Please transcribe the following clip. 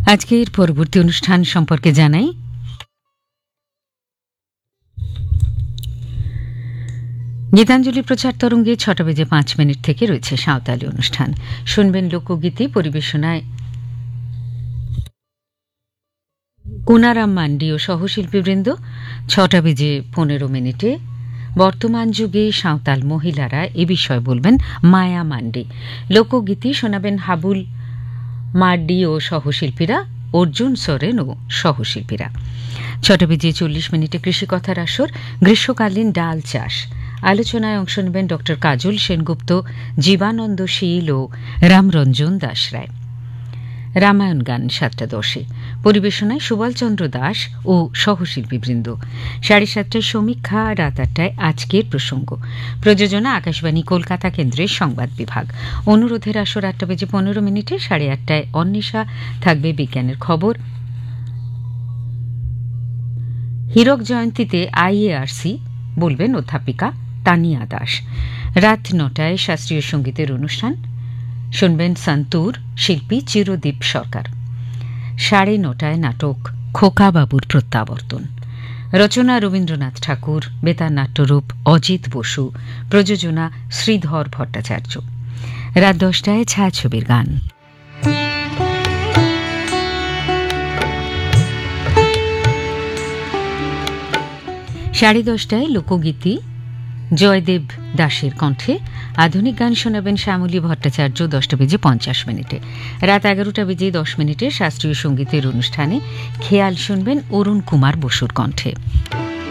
আজকের পরবর্তী অনুষ্ঠান সম্পর্কে জানাই। গীতাঞ্জলি প্রচার তরঙ্গে 6:05 থেকে রয়েছে সাঁওতালি অনুষ্ঠান। শুনবেন লোকগীতি, পরিবেশনায় কুনারাম মান্ডি ও সহশিল্পীবৃন্দ। 6:15 বর্তমান যুগে সাঁওতাল মহিলারা এ বিষয়ে বলবেন মায়া মান্ডি। লোকগীতি শোনাবেন হাবুল মার্ডি ও সহশিল্পীরা, অর্জুন সোরেন ও সহশিল্পীরা। 6:40 কৃষিকথার আসর, গ্রীষ্মকালীন ডাল চাষ। আলোচনায় অংশ নেবেন ড কাজল সেনগুপ্ত, জীবানন্দ শীল ও রামরঞ্জন দাস রায়। রামায়ণ গান 7:10 পরিবেশনায় সুবলচন্দ্র দাস ও সহশিল্পীবৃন্দ। 7:30 সমীক্ষা, রাত 8টায় আজকের প্রসঙ্গ। প্রযোজনা আকাশবাণী কলকাতা কেন্দ্রের সংবাদ বিভাগ। অনুরোধের আসর 8:15 8:30 অন্বেষা থাকবে বিজ্ঞানের খবর। হীরক জয়ন্তীতে আইএআরসি বলবেন অধ্যাপিকা তানিয়া দাস। রাত 9টায় শাস্ত্রীয় সঙ্গীতের অনুষ্ঠান, শুনবেন সন্তুর, শিল্পী চিরদীপ সরকার। 9:30 নাটক খোকা বাবুর প্রত্যাবর্তন। রচনা রবীন্দ্রনাথ ঠাকুর, বেতার নাট্যরূপ অজিত বসু, প্রযোজনা শ্রীধর ভট্টাচার্য। রাত 10টায় ছায়াছবির গান। 10:30 লোকগীতি, জয়দেব দাসের কণ্ঠে। আধুনিক গান শোনাবেন শ্যামলী ভট্টাচার্য 10:50। রাত 11:10 শাস্ত্রীয় সঙ্গীতের অনুষ্ঠানে খেয়াল শুনবেন অরুণ কুমার বসুর কণ্ঠে।